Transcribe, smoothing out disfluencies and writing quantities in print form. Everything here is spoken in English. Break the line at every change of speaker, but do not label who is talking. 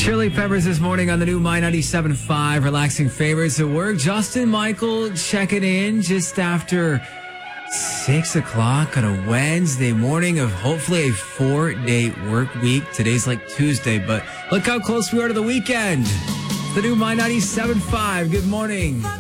Chili Peppers this morning on the new My 97.5 relaxing favorites at work. Justin Michael checking in just after 6 o'clock on a Wednesday morning of hopefully a 4-day work week. Today's like Tuesday, but look how close we are to the weekend. The new My 97.5. Good morning.